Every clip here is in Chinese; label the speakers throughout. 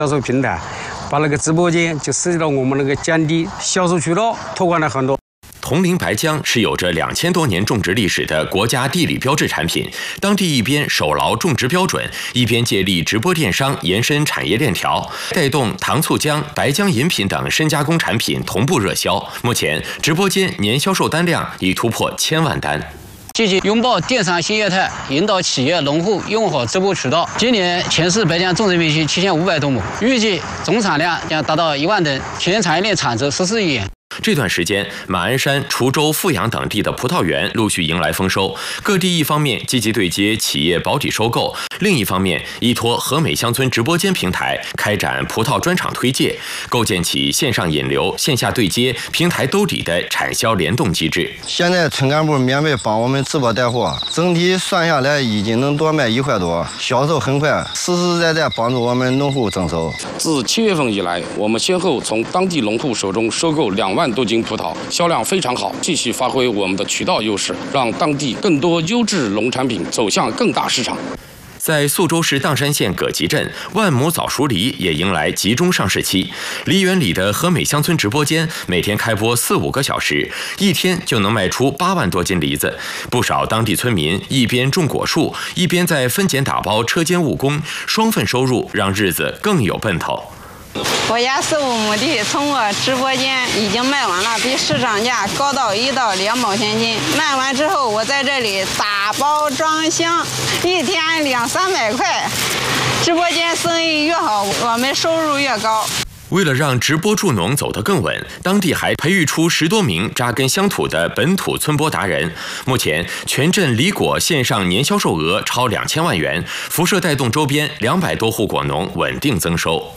Speaker 1: 销售平台，把那个直播间就涉及到我们那个降低销售渠道，拓宽了很多。
Speaker 2: 铜陵白姜是有着2000多年种植历史的国家地理标志产品，当地一边守牢种植标准，一边借力直播电商延伸产业链条，带动糖醋姜、白姜饮品等深加工产品同步热销。目前，直播间年销售单量已突破1000万单。
Speaker 3: 积极拥抱电商新业态，引导企业农户用好直播渠道。今年全市白姜种植面积7500多亩，预计总产量将达到1万吨，全产业链产值14亿元。
Speaker 2: 这段时间，马鞍山、滁州、阜阳等地的葡萄园陆续迎来丰收。各地一方面积极对接企业保底收购，另一方面依托和美乡村直播间平台开展葡萄专场推介，构建起线上引流、线下对接、平台兜底的产销联动机制。
Speaker 4: 现在村干部免费帮我们直播带货，整体算下来一斤能多卖1块多，销售很快，实实在在帮助我们农户增收。
Speaker 5: 自7月份以来，我们先后从当地农户手中收购2万多斤葡萄，销量非常好，继续发挥我们的渠道优势，让当地更多优质农产品走向更大市场。
Speaker 2: 在宿州市砀山县葛集镇，万亩早熟梨也迎来集中上市期。梨园里的和美乡村直播间每天开播4、5个小时，一天就能卖出8万多斤梨子。不少当地村民一边种果树，一边在分拣打包车间务工，双份收入让日子更有奔头。
Speaker 6: 我家15亩地，通过直播间已经卖完了，比市场价高到1到2毛钱斤。卖完之后，我在这里打包装箱，一天200-300块。直播间生意越好，我们收入越高。
Speaker 2: 为了让直播助农走得更稳，当地还培育出10多名扎根乡土的本土村播达人。目前，全镇梨果线上年销售额超2000万元，辐射带动周边200多户果农稳定增收。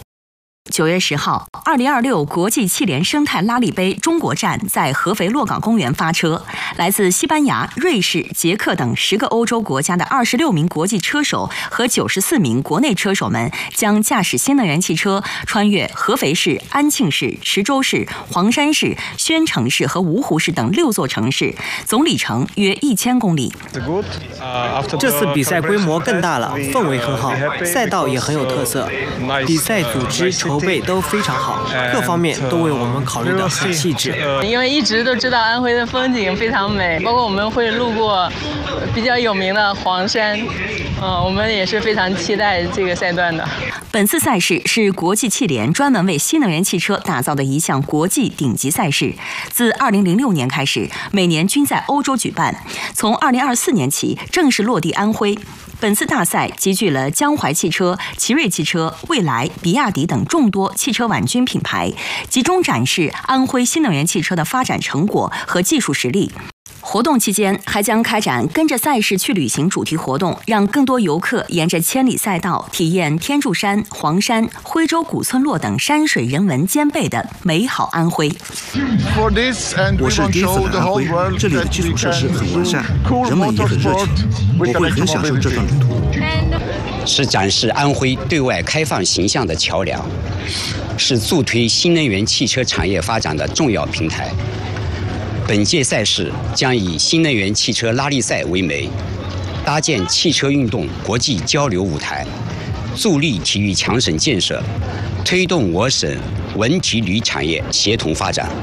Speaker 7: 9月10号，2026国际汽联生态拉力杯中国站在合肥洛岗公园发车。来自西班牙、瑞士、捷克等10个欧洲国家的26名国际车手和94名国内车手们将驾驶新能源汽车穿越合肥市、安庆市、池州市、黄山市、宣城市和芜湖市等6座城市，总里程约1000公里。
Speaker 8: 这次比赛规模更大了，氛围很好，赛道也很有特色，比赛组织筹备都非常好，各方面都为我们考虑得很细致。
Speaker 9: 因为一直都知道安徽的风景非常美，包括我们会路过比较有名的黄山，我们也是非常期待这个赛段的。
Speaker 7: 本次赛事是国际汽联专门为新能源汽车打造的一项国际顶级赛事，自2006年开始，每年均在欧洲举办，从2024年起正式落地安徽。本次大赛集聚了江淮汽车、奇瑞汽车、蔚来、比亚迪等众多汽车冠军品牌，集中展示安徽新能源汽车的发展成果和技术实力。活动期间还将开展跟着赛事去旅行主题活动，让更多游客沿着千里赛道体验天柱山、黄山、徽州古村落等山水人文兼备的美好安徽。
Speaker 10: 我是第一次来安徽，这里的基础设施很完善，人们也很热情，我会很享受这段旅途。
Speaker 11: 是展示安徽对外开放形象的桥梁，是助推新能源汽车产业发展的重要平台。本届赛事将以新能源汽车拉力赛为媒，搭建汽车运动国际交流舞台，助力体育强省建设，推动我省文体旅产业协同发展。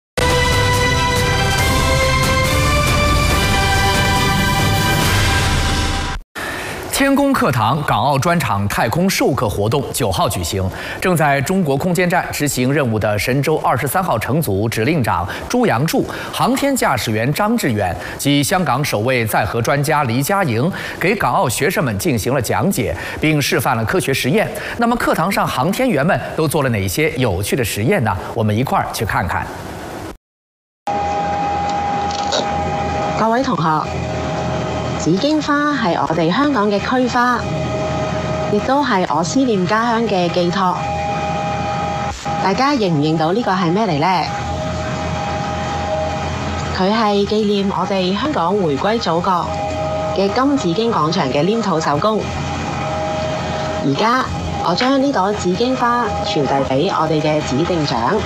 Speaker 12: 天宫课堂港澳专场太空授课活动9号举行，正在中国空间站执行任务的神舟23号乘组指令长朱杨柱、航天驾驶员张志远及香港首位载荷专家黎佳莹给港澳学生们进行了讲解，并示范了科学实验。那么课堂上航天员们都做了哪些有趣的实验呢？我们一塊兒去看看。
Speaker 13: 各位同學。紫荊花係我哋香港嘅區花，亦都係我思念家鄉嘅寄託。大家認唔認到呢個係咩嚟呢？佢係紀念我哋香港回歸祖國嘅金紫荊廣場嘅黏土手工。而家我將呢朵紫荊花傳遞俾我哋嘅指定長，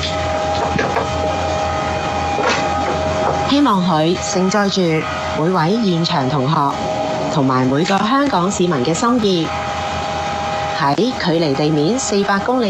Speaker 13: 希望佢承載住每位現場同學同埋每個香港市民嘅心意， 喺距離地面400公里